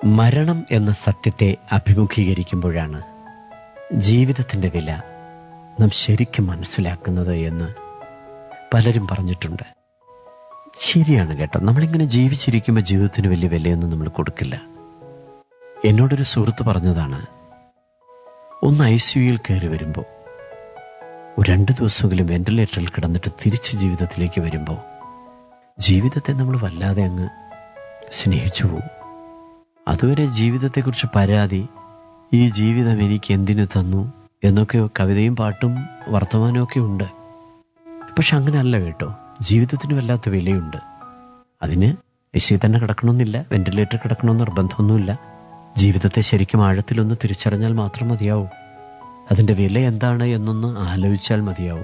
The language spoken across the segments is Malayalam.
മരണം എന്ന സത്യത്തെ അഭിമുഖീകരിക്കുമ്പോഴാണ് ജീവിതത്തിൻ്റെ വില നാം ശരിക്കും മനസ്സിലാക്കുന്നത് എന്ന് പലരും പറഞ്ഞിട്ടുണ്ട്. ശരിയാണ് കേട്ടോ. നമ്മളിങ്ങനെ ജീവിച്ചിരിക്കുമ്പോൾ ജീവിതത്തിന് വലിയ വിലയൊന്നും നമ്മൾ കൊടുക്കില്ല. എന്നോടൊരു സുഹൃത്ത് പറഞ്ഞതാണ്, ഒന്ന് ICUയിൽ കയറി വരുമ്പോൾ, 2 ദിവസമെങ്കിലും വെന്റിലേറ്ററിൽ കിടന്നിട്ട് തിരിച്ച് ജീവിതത്തിലേക്ക് വരുമ്പോൾ ജീവിതത്തെ നമ്മൾ വല്ലാതെ അങ്ങ് സ്നേഹിച്ചു പോകും. അതുവരെ ജീവിതത്തെക്കുറിച്ച് പരാതി, ഈ ജീവിതം എനിക്ക് എന്തിനു തന്നു എന്നൊക്കെ കവിതയും പാട്ടും വർത്തമാനവും ഒക്കെ ഉണ്ട്. പക്ഷെ അങ്ങനെയല്ല കേട്ടോ. ജീവിതത്തിന് വല്ലാത്ത വിലയുണ്ട്. അതിന് ICU തന്നെ കിടക്കണമെന്നില്ല, വെന്റിലേറ്റർ കിടക്കണമെന്ന് നിർബന്ധമൊന്നുമില്ല. ജീവിതത്തെ ശരിക്കും ആഴത്തിലൊന്ന് തിരിച്ചറിഞ്ഞാൽ മാത്രം മതിയാവും. അതിൻ്റെ വില എന്താണ് എന്നൊന്ന് ആലോചിച്ചാൽ മതിയാവും.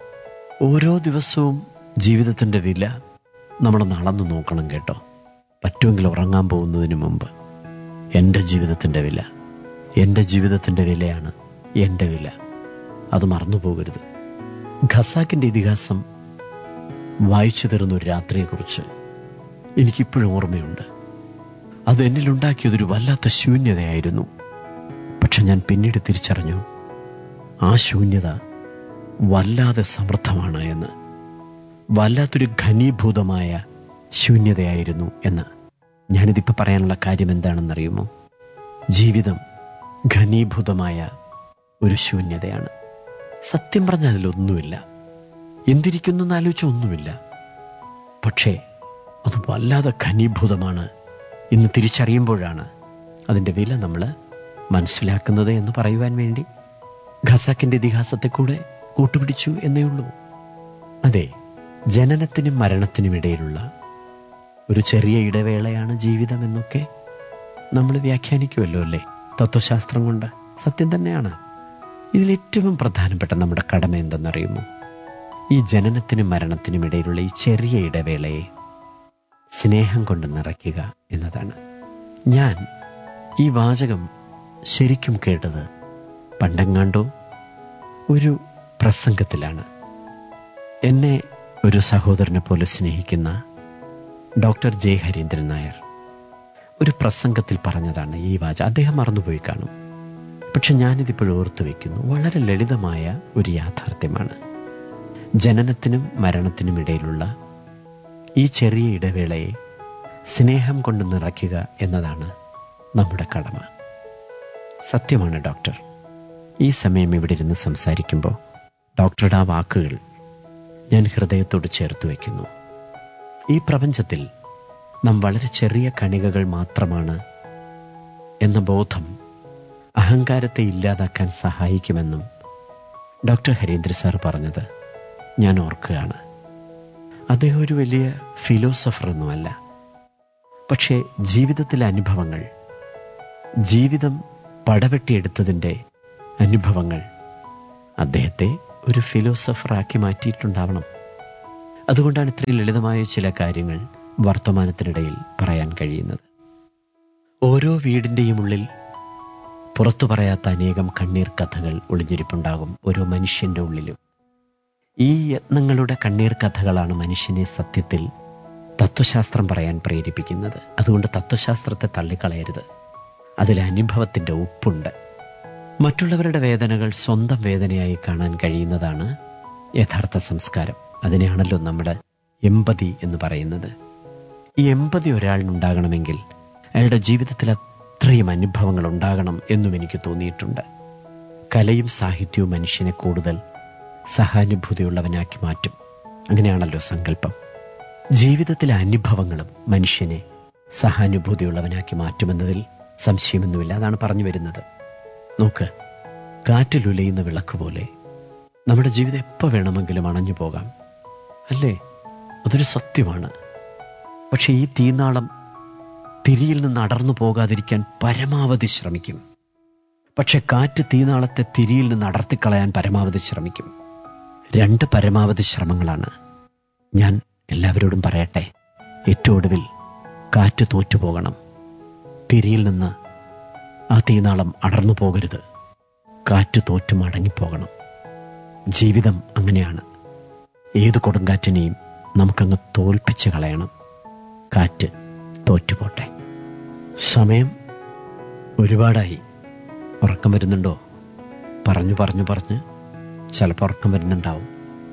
ഓരോ ദിവസവും ജീവിതത്തിൻ്റെ വില നമ്മളൊന്ന് അളന്നു നോക്കണം കേട്ടോ. പറ്റുമെങ്കിൽ ഉറങ്ങാൻ പോകുന്നതിന് മുമ്പ് എൻ്റെ ജീവിതത്തിൻ്റെ വില, എൻ്റെ ജീവിതത്തിൻ്റെ വിലയാണ് എൻ്റെ വില. അത് മറന്നു പോകരുത്. ഖസാക്കിൻ്റെ ഇതിഹാസം വായിച്ചു തരുന്ന ഒരു രാത്രിയെക്കുറിച്ച് എനിക്കിപ്പോഴും ഓർമ്മയുണ്ട്. അത് എന്നിലുണ്ടാക്കിയതൊരു വല്ലാത്ത ശൂന്യതയായിരുന്നു. പക്ഷെ ഞാൻ പിന്നീട് തിരിച്ചറിഞ്ഞു, ആ ശൂന്യത വല്ലാതെ സമൃദ്ധമാണ് എന്ന്. വല്ലാത്തൊരു ഘനീഭൂതമായ ശൂന്യതയായിരുന്നു എന്ന്. ഞാനിതിപ്പോൾ പറയാനുള്ള കാര്യം എന്താണെന്നറിയുമോ? ജീവിതം ഘനീഭൂതമായ ഒരു ശൂന്യതയാണ്. സത്യം പറഞ്ഞാൽ അതിലൊന്നുമില്ല. എന്തിരിക്കുന്നു എന്നാലോചിച്ച ഒന്നുമില്ല. പക്ഷേ അത് വല്ലാതെ ഘനീഭൂതമാണ് ഇന്ന് തിരിച്ചറിയുമ്പോഴാണ് അതിൻ്റെ വില നമ്മൾ മനസ്സിലാക്കുന്നത് എന്ന് പറയുവാൻ വേണ്ടി ഖസാക്കിൻ്റെ ഇതിഹാസത്തെ കൂടെ കൂട്ടുപിടിച്ചു എന്നേ ഉള്ളൂ. അതെ, ജനനത്തിനും മരണത്തിനും ഇടയിലുള്ള ഒരു ചെറിയ ഇടവേളയാണ് ജീവിതം എന്നൊക്കെ നമ്മൾ വ്യാഖ്യാനിക്കുമല്ലോ അല്ലേ, തത്വശാസ്ത്രം കൊണ്ട്. സത്യം തന്നെയാണ്. ഇതിലേറ്റവും പ്രധാനപ്പെട്ട നമ്മുടെ കടമ എന്തെന്നറിയുമോ? ഈ ജനനത്തിനും മരണത്തിനും ഇടയിലുള്ള ഈ ചെറിയ ഇടവേളയെ സ്നേഹം കൊണ്ട് നിറയ്ക്കുക എന്നതാണ്. ഞാൻ ഈ വാചകം ശരിക്കും കേട്ടത് പണ്ടെങ്ങാണ്ടോ ഒരു പ്രസംഗത്തിലാണ്. എന്നെ ഒരു സഹോദരനെ പോലെ സ്നേഹിക്കുന്ന ഡോക്ടർ ജെ ഹരീന്ദ്രൻ നായർ ഒരു പ്രസംഗത്തിൽ പറഞ്ഞതാണ് ഈ വാചകം. അദ്ദേഹം മറന്നുപോയി കാണും, പക്ഷെ ഞാനിതിപ്പോഴും ഓർത്തു വയ്ക്കുന്നു. വളരെ ലളിതമായ ഒരു യാഥാർത്ഥ്യമാണ്. ജനനത്തിനും മരണത്തിനും ഇടയിലുള്ള ഈ ചെറിയ ഇടവേളയെ സ്നേഹം കൊണ്ട് നിറയ്ക്കുക എന്നതാണ് നമ്മുടെ കടമ. സത്യമാണ് ഡോക്ടർ. ഈ സമയം ഇവിടെ ഇരുന്ന് സംസാരിക്കുമ്പോൾ ഡോക്ടറുടെ ആ വാക്കുകൾ ഞാൻ ഹൃദയത്തോട് ചേർത്ത് വയ്ക്കുന്നു. ഈ പ്രപഞ്ചത്തിൽ നാം വളരെ ചെറിയ കണികകൾ മാത്രമാണ് എന്ന ബോധം അഹങ്കാരത്തെ ഇല്ലാതാക്കാൻ സഹായിക്കുമെന്നും ഡോക്ടർ ഹരീന്ദ്ര സാർ പറഞ്ഞത് ഞാൻ ഓർക്കുകയാണ്. അദ്ദേഹം ഒരു വലിയ ഫിലോസഫറൊന്നുമല്ല, പക്ഷേ ജീവിതത്തിലെ അനുഭവങ്ങൾ, ജീവിതം പടവെട്ടിയെടുത്തതിൻ്റെ അനുഭവങ്ങൾ അദ്ദേഹത്തെ ഒരു ഫിലോസഫറാക്കി മാറ്റിയിട്ടുണ്ടാവണം. അതുകൊണ്ടാണ് ഇത്രയും ലളിതമായ ചില കാര്യങ്ങൾ വർത്തമാനത്തിനിടയിൽ പറയാൻ കഴിയുന്നത്. ഓരോ വീടിൻ്റെയും ഉള്ളിൽ പുറത്തു പറയാത്ത അനേകം കണ്ണീർ കഥകൾ ഒളിഞ്ഞിരിപ്പുണ്ടാകും ഓരോ മനുഷ്യൻ്റെ ഉള്ളിലും. ഈ യത്നങ്ങളുടെ കണ്ണീർ കഥകളാണ് മനുഷ്യനെ സത്യത്തിൽ തത്വശാസ്ത്രം പറയാൻ പ്രേരിപ്പിക്കുന്നത്. അതുകൊണ്ട് തത്വശാസ്ത്രത്തെ തള്ളിക്കളയരുത്. അതിൽ അനുഭവത്തിൻ്റെ ഉപ്പുണ്ട്. മറ്റുള്ളവരുടെ വേദനകൾ സ്വന്തം വേദനയായി കാണാൻ കഴിയുന്നതാണ് യഥാർത്ഥ സംസ്കാരം. അതിനെയാണല്ലോ നമ്മുടെ എമ്പതി എന്ന് പറയുന്നത്. ഈ എമ്പതി ഒരാളിനുണ്ടാകണമെങ്കിൽ അയാളുടെ ജീവിതത്തിൽ അത്രയും അനുഭവങ്ങൾ ഉണ്ടാകണം എന്നും എനിക്ക് തോന്നിയിട്ടുണ്ട്. കലയും സാഹിത്യവും മനുഷ്യനെ കൂടുതൽ സഹാനുഭൂതിയുള്ളവനാക്കി മാറ്റും. അങ്ങനെയാണല്ലോ സങ്കല്പം. ജീവിതത്തിലെ അനുഭവങ്ങളും മനുഷ്യനെ സഹാനുഭൂതിയുള്ളവനാക്കി മാറ്റുമെന്നതിൽ സംശയമൊന്നുമില്ല. അതാണ് പറഞ്ഞു വരുന്നത്. നോക്ക്, കാറ്റിലുലയുന്ന വിളക്ക് പോലെ നമ്മുടെ ജീവിതം എപ്പോൾ വേണമെങ്കിലും അണഞ്ഞു പോകാം, അല്ലേ? അതൊരു സത്യമാണ്. പക്ഷെ ഈ തീനാളം തിരിയിൽ നിന്ന് അടർന്നു പോകാതിരിക്കാൻ പരമാവധി ശ്രമിക്കും. പക്ഷെ കാറ്റ് തീനാളത്തെ തിരിയിൽ നിന്ന് അടർത്തിക്കളയാൻ പരമാവധി ശ്രമിക്കും. 2 പരമാവധി ശ്രമങ്ങളാണ്. ഞാൻ എല്ലാവരോടും പറയട്ടെ, ഏറ്റവും ഒടുവിൽ കാറ്റ് തോറ്റുപോകണം. തിരിയിൽ നിന്ന് ആ തീനാളം അടർന്നു പോകരുത്. കാറ്റ് തോറ്റു മടങ്ങിപ്പോകണം. ജീവിതം അങ്ങനെയാണ്. ഏത് കൊടുങ്കാറ്റിനെയും നമുക്കങ്ങ് തോൽപ്പിച്ച് കളയണം. കാറ്റ് തോറ്റുപോട്ടെ. സമയം ഒരുപാടായി. ഉറക്കം വരുന്നുണ്ടോ? പറഞ്ഞ് ചിലപ്പോൾ ഉറക്കം വരുന്നുണ്ടാവും.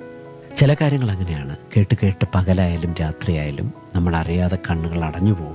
ചില കാര്യങ്ങൾ അങ്ങനെയാണ്. കേട്ട് പകലായാലും രാത്രിയായാലും നമ്മൾ അറിയാതെ കണ്ണുകൾ അടഞ്ഞു പോവും.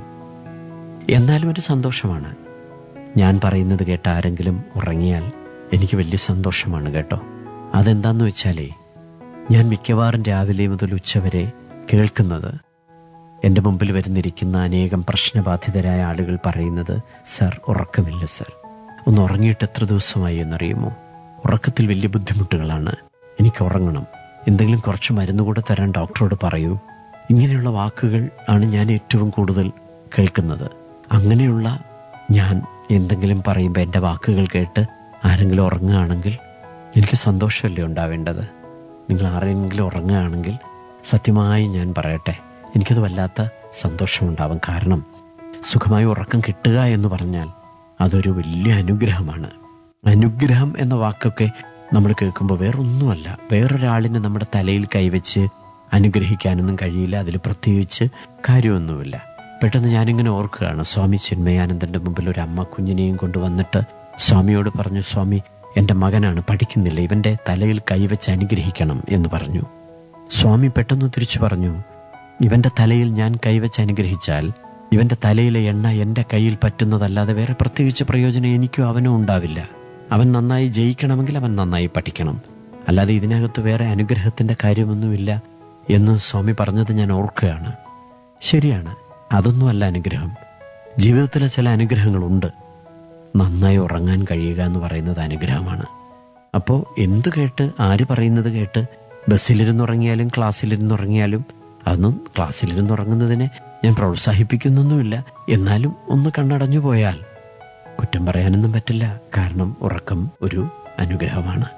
എന്നാലും ഒരു സന്തോഷമാണ്. ഞാൻ പറയുന്നത് കേട്ട് ആരെങ്കിലും ഉറങ്ങിയാൽ എനിക്ക് വലിയ സന്തോഷമാണ് കേട്ടോ. അതെന്താന്ന് വെച്ചാലേ, ഞാൻ മിക്കവാറും രാവിലെ മുതൽ ഉച്ചവരെ കേൾക്കുന്നത് എൻ്റെ മുമ്പിൽ വരുന്നിരിക്കുന്ന അനേകം പ്രശ്നബാധിതരായ ആളുകൾ പറയുന്നത്, സർ ഉറക്കമില്ല സർ. ഒന്ന് ഉറങ്ങിയിട്ട് എത്ര ദിവസമായി എന്നറിയുമോ? ഉറക്കത്തിൽ വലിയ ബുദ്ധിമുട്ടുകളാണ്, എനിക്ക് ഉറങ്ങണം, എന്തെങ്കിലും കുറച്ച് മരുന്ന് കൂടെ തരാൻ ഡോക്ടറോട് പറയൂ. ഇങ്ങനെയുള്ള വാക്കുകൾ ആണ് ഞാൻ ഏറ്റവും കൂടുതൽ കേൾക്കുന്നത്. അങ്ങനെയുള്ള ഞാൻ എന്തെങ്കിലും പറയുമ്പോൾ എൻ്റെ വാക്കുകൾ കേട്ട് ആരെങ്കിലും ഉറങ്ങുകയാണെങ്കിൽ എനിക്ക് സന്തോഷമല്ലേ ഉണ്ടാവേണ്ടത്? നിങ്ങൾ ആരെങ്കിലും ഉറങ്ങുകയാണെങ്കിൽ സത്യമായി ഞാൻ പറയട്ടെ, എനിക്കത് വല്ലാത്ത സന്തോഷമുണ്ടാവും. കാരണം സുഖമായി ഉറക്കം കിട്ടുക എന്ന് പറഞ്ഞാൽ അതൊരു വലിയ അനുഗ്രഹമാണ്. അനുഗ്രഹം എന്ന വാക്കൊക്കെ നമ്മൾ കേൾക്കുമ്പോൾ വേറൊന്നുമല്ല, വേറൊരാളിനെ നമ്മുടെ തലയിൽ കൈവച്ച് അനുഗ്രഹിക്കാനൊന്നും കഴിയില്ല. അതിൽ പ്രത്യേകിച്ച് കാര്യമൊന്നുമില്ല. പെട്ടെന്ന് ഞാനിങ്ങനെ ഓർക്കുകയാണ്, സ്വാമി ചിന്മയാനന്ദന്റെ മുമ്പിൽ ഒരു അമ്മ കുഞ്ഞിനെയും കൊണ്ടുവന്നിട്ട് സ്വാമിയോട് പറഞ്ഞു, സ്വാമി എൻ്റെ മകനാണ്, പഠിക്കുന്നില്ല, ഇവൻ്റെ തലയിൽ കൈവച്ച് അനുഗ്രഹിക്കണം എന്ന് പറഞ്ഞു. സ്വാമി പെട്ടെന്ന് തിരിച്ചു പറഞ്ഞു, ഇവൻ്റെ തലയിൽ ഞാൻ കൈവച്ച് അനുഗ്രഹിച്ചാൽ ഇവൻ്റെ തലയിലെ എണ്ണ എൻ്റെ കയ്യിൽ പറ്റുന്നതല്ലാതെ വേറെ പ്രത്യേകിച്ച് പ്രയോജനം എനിക്കും അവനും ഉണ്ടാവില്ല. അവൻ നന്നായി ജയിക്കണമെങ്കിൽ അവൻ നന്നായി പഠിക്കണം, അല്ലാതെ ഇതിനകത്ത് വേറെ അനുഗ്രഹത്തിൻ്റെ കാര്യമൊന്നുമില്ല എന്ന് സ്വാമി പറഞ്ഞത് ഞാൻ ഓർക്കുകയാണ്. ശരിയാണ്, അതൊന്നുമല്ല അനുഗ്രഹം. ജീവിതത്തിലെ ചില അനുഗ്രഹങ്ങളുണ്ട്. നന്നായി ഉറങ്ങാൻ കഴിയുക എന്ന് പറയുന്നത് അനുഗ്രഹമാണ്. അപ്പോൾ എന്ത് കേട്ട്, ആര് പറയുന്നത് കേട്ട് ബസ്സിലിരുന്നുറങ്ങിയാലും ക്ലാസ്സിലിരുന്നുറങ്ങിയാലും, അതൊന്നും ക്ലാസ്സിലിരുന്നുറങ്ങുന്നതിനെ ഞാൻ പ്രോത്സാഹിപ്പിക്കുന്നൊന്നുമില്ല. എന്നാലും ഒന്ന് കണ്ണടഞ്ഞു പോയാൽ കുറ്റം പറയാനൊന്നും പറ്റില്ല. കാരണം ഉറക്കം ഒരു അനുഗ്രഹമാണ്.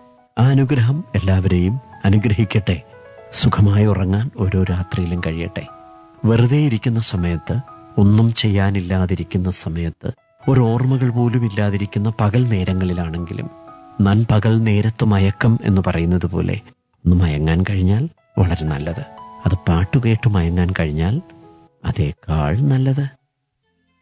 ആ അനുഗ്രഹം എല്ലാവരെയും അനുഗ്രഹിക്കട്ടെ. സുഖമായി ഉറങ്ങാൻ ഓരോ രാത്രിയിലും കഴിയട്ടെ. വെറുതെ ഇരിക്കുന്ന സമയത്ത്, ഒന്നും ചെയ്യാനില്ലാതിരിക്കുന്ന സമയത്ത്, ഒരു ഓർമ്മകൾ പോലും ഇല്ലാതിരിക്കുന്ന പകൽ നേരങ്ങളിലാണെങ്കിലും, നൻപകൽ നേരത്ത് മയക്കം എന്ന് പറയുന്നത് പോലെ ഒന്ന് മയങ്ങാൻ കഴിഞ്ഞാൽ വളരെ നല്ലത്. അത് പാട്ടുകേട്ട് മയങ്ങാൻ കഴിഞ്ഞാൽ അതേക്കാൾ നല്ലത്.